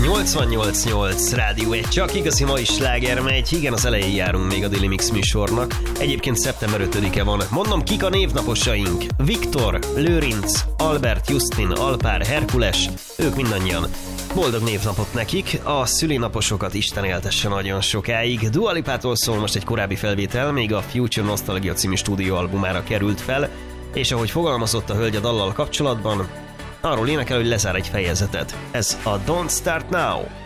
88.8 Rádió 1, csak igazi mai sláger megy. Igen, az elején járunk még a Daily Mix műsornak. Egyébként szeptember 5-e van. Mondom, kik a névnaposaink. Viktor, Lőrinc, Albert, Justin, Alpár, Herkules, ők mindannyian. Boldog névnapot nekik, a szülinaposokat Isten éltesse nagyon sokáig. Dua Lipától szól most egy korábbi felvétel, még a Future Nostalgia című stúdióalbumára került fel, és ahogy fogalmazott a hölgy a dallal kapcsolatban, arról énekel, hogy lezár egy fejezetet. Ez a Don't Start Now.